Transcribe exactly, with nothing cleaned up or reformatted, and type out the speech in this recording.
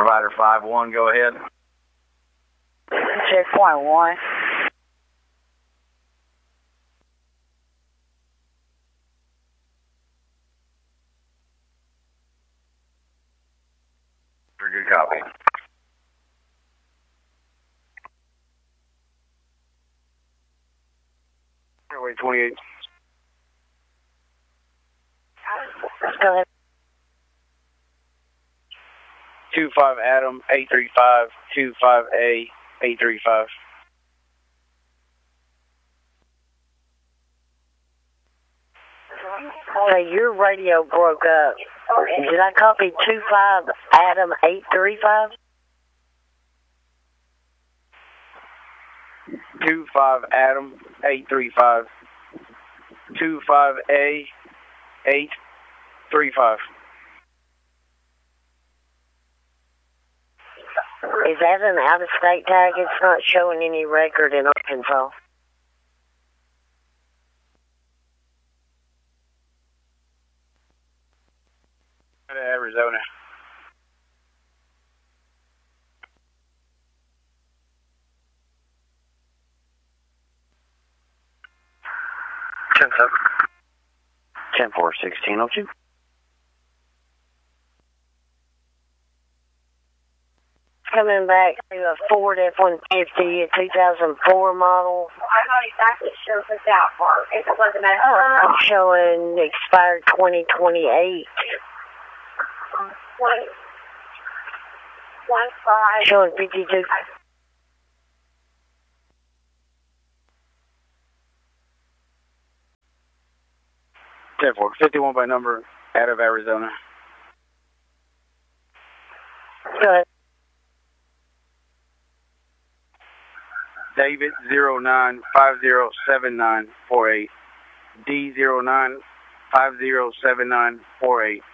Provider five one, go ahead. Checkpoint one. Good copy. Airway twenty-eight. Go ahead. two five Adam, eight three five, two five A, eight three five. Okay, your radio broke up. Did I copy two five Adam eight three five? two five Adam, eight three five. two five A, eight three five. Is that an out-of-state tag? It's not showing any record in Arkansas. Arizona. ten seven. ten four sixteen oh two. Coming back to a Ford F one fifty, a two thousand four model. I'm not exactly sure what's out for. It wasn't at Uh, I'm showing expired twenty twenty-eight. one, one five. Showing fifty-two. ten four, fifty-one by number, out of Arizona. Go ahead. David zero nine five zero seven nine four eight. D zero nine five zero seven nine four eight.